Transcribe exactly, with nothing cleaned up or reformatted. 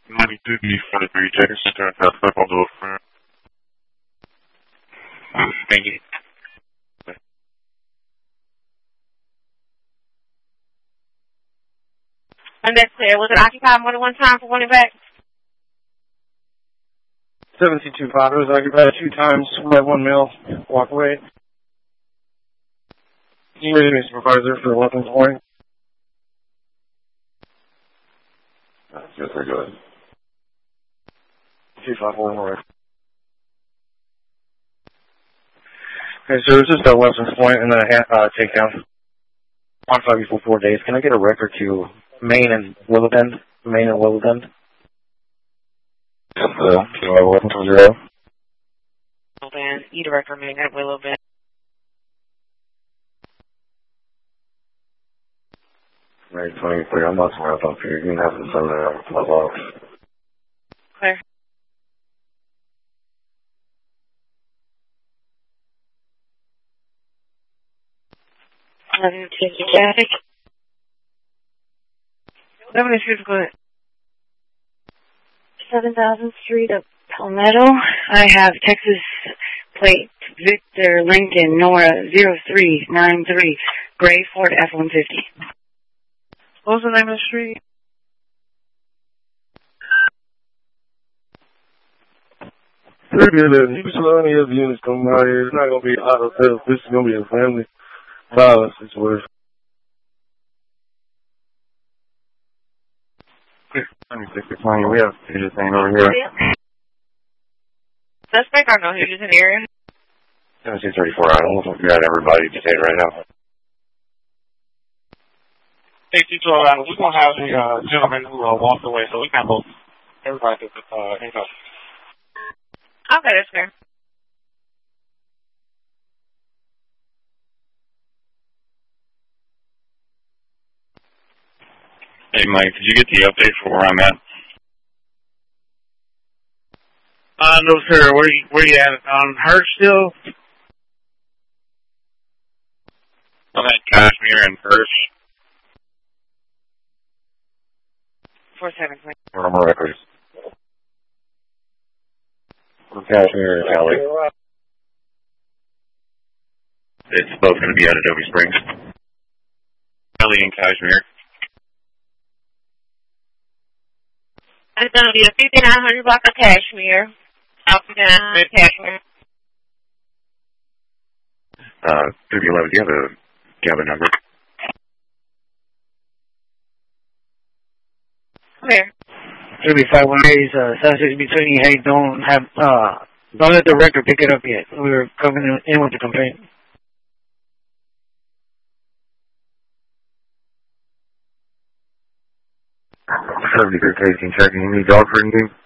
ninety-two B forty-three, Jacob Center, and South Football Door Front. Thank you. And that's clear. Was it occupied more than one time for running back? seventeen two five, it was occupied two times, right one male, walk away. You ready to be supervisor for weapons point? Yes, sir, go ahead. two five four, right. Okay, so it's just a weapons point and then a uh, takedown. On five before four days. Can I get a record to Maine and Willow Bend? Maine and Willow Bend? Yes, sir. Kilo eleven two zero. Willow Bend. Eat a record, Maine at Willow Bend. May twenty-three, I'm not smart up here. You can have to send it my logs. Clear. eleven two traffic. eleven two, go ahead. seven thousand Street of Palmetto. I have Texas plate Victor Lincoln Nora zero three nine three. Gray Ford F one fifty. What was the name of the street? Pretty good. If you saw any of the units come out here, it's not going to be auto sales. This is going to be a family violence situation. twenty-six to twenty, we have Future Thing over here. Suspect or no, who's in the area? seventeen thirty-four, I don't know if we got everybody detained right now. eighteen twelve, uh, we're going to have a uh, gentleman who uh, walked away, so we can both everybody to uh, handcuff. Okay, that's fair. Hey, Mike, did you get the update for where I'm at? Uh, no, sir. Where you, where you at? On Hurt still? I'm at Kashmir and Hirsch. four seven three. Normal records. Kashmir and Alley. It's both going to be at Adobe Springs. Alley and Kashmir. It's going to be a fifty-nine hundred block of Kashmir. Out fifty-nine hundred Kashmir. Uh, thirty eleven, do you have a cabin number? Clear. It'll be five one eight, uh, suspects between, hey, don't have, uh, don't let the record pick it up yet. We were coming in with the complaint. seventy-three, eighteen, checking. You need dog for anything?